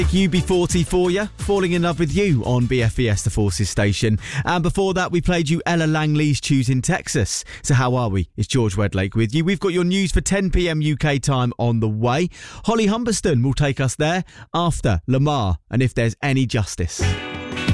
UB40 for you, Falling in Love with You on BFES, the Forces station. And before that, we played you Ella Langley's Choosing Texas. So how are we? It's George Wedlake with you. We've got your news for 10 p.m. UK time on the way. Holly Humberston will take us there after Lamar and If There's Any Justice.